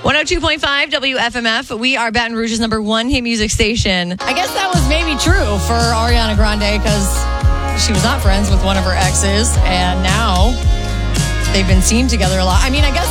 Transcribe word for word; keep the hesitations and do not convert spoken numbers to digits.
one oh two point five W F M F. We are Baton Rouge's number one hit music station. I guess that was maybe true for Ariana Grande because she was not friends with one of her exes, and now they've been seen together a lot. I mean, I guess